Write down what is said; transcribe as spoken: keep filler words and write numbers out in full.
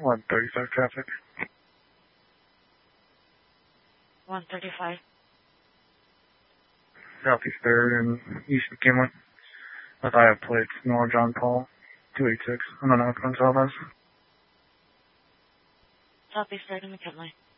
one thirty-five traffic. one thirty-five. Southeast third and East McKinley. With I have plates, North John Paul, two eight six. I don't know what Gonzalez. Southeast third and McKinley.